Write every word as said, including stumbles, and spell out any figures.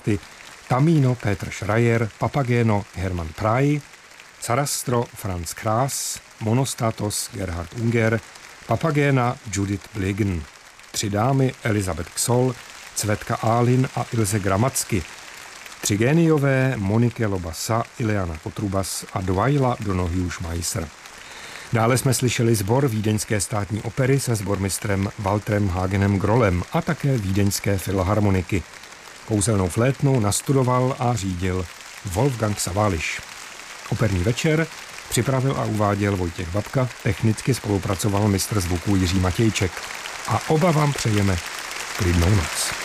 solisty Tamino Petr Schreier, Papageno Hermann Prey, Sarastro Franz Kras, Monostatos Gerhard Unger, Papagena Judith Blegen, tři dámy Elizabeth Ksol, Cvetka Alin a Ilse Gramacky, tři géniové Monike Lobasa, Ileana Kotrubas a Dwaila Donoghue-Schmeisser. Dále jsme slyšeli sbor Vídeňské státní opery se sbormistrem Walterem Hagenem Grolem a také Vídeňské filharmoniky. Kouzelnou flétnu nastudoval a řídil Wolfgang Sawalisch. Operní večer připravil a uváděl Vojtěch Babka, technicky spolupracoval mistr zvuku Jiří Matějček. A oba vám přejeme klidnou noc.